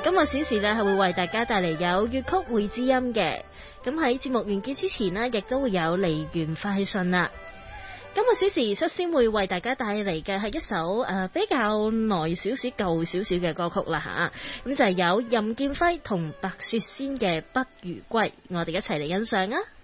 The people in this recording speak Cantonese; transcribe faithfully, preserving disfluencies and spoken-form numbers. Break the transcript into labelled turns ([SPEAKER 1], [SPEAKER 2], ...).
[SPEAKER 1] 今個小時呢係會為大家帶嚟有粵曲會知音嘅。咁喺節目完結之前呢，亦都會有梨園快訊啦。今個小時率先會為大家帶嚟嘅係一首誒、呃、比較耐少少、舊少少嘅歌曲啦吓，咁就係有任劍輝同白雪仙嘅《不如歸》，我哋一齊嚟欣賞啊！